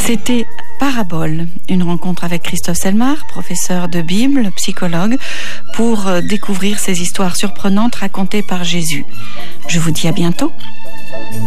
C'était Parabole, une rencontre avec Christophe Selmar, professeur de Bible, psychologue, pour découvrir ces histoires surprenantes racontées par Jésus. Je vous dis à bientôt.